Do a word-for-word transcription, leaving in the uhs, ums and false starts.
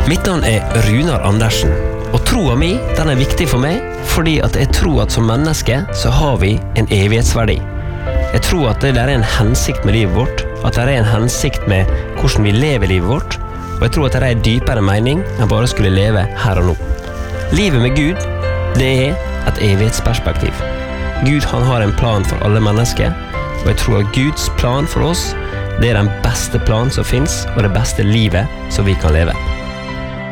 Mitt navn er Runar Andersen, og troa mi den er viktig for meg fordi at jeg tror at som menneske så har vi en evighetsverdi. Jeg tror at det der er en hensikt med livet vårt, at det er en hensikt med hvordan vi lever livet vårt, og jeg tror at det er en dypere mening enn bare skulle leve her og nå. Livet med Gud, det er et evighetsperspektiv. Gud han har en plan for alle mennesker, og jeg tror at Guds plan for oss, det er den beste plan som finnes, og det beste livet som vi kan leve.